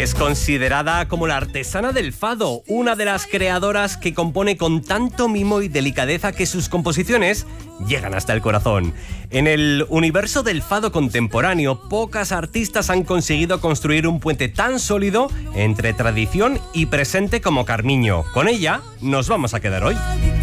Es considerada como la artesana del fado, una de las creadoras que compone con tanto mimo y delicadeza que sus composiciones llegan hasta el corazón. En el universo del fado contemporáneo, pocas artistas han conseguido construir un puente tan sólido entre tradición y presente como Carmiño. Con ella nos vamos a quedar hoy.